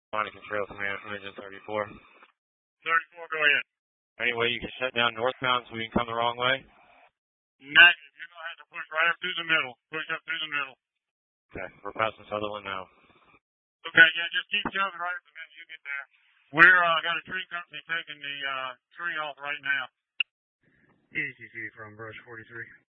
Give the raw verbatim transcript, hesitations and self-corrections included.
Monty Control Command from Engine thirty-four. thirty-four, go ahead. Any way you can shut down northbound so we can come the wrong way? Negative. You're going to have to push right up through the middle. Push up through the middle. Okay, we're passing Sutherland now. Okay, yeah, just keep shoving right up the minute you get there. We're uh, got a tree company taking the uh, tree off right now. E C C from Brush forty-three.